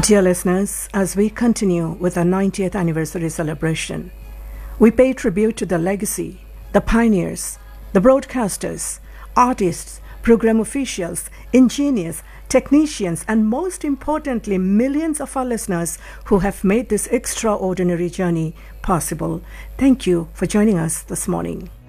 Dear listeners, as we continue with our 90th anniversary celebration, we pay tribute to the legacy, the pioneers, the broadcasters, artists, program officials, engineers, technicians, and most importantly, millions of our listeners who have made this extraordinary journey possible. Thank you for joining us this morning.